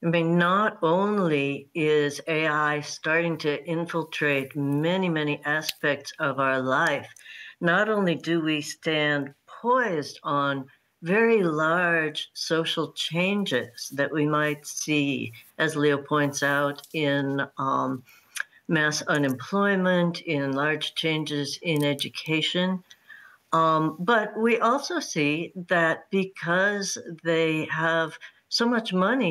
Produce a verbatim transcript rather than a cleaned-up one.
I mean, not only is A I starting to infiltrate many, many aspects of our life, not only do we stand poised on very large social changes that we might see, as Leo points out, in um, mass unemployment, in large changes in education, um, but we also see that because they have so much money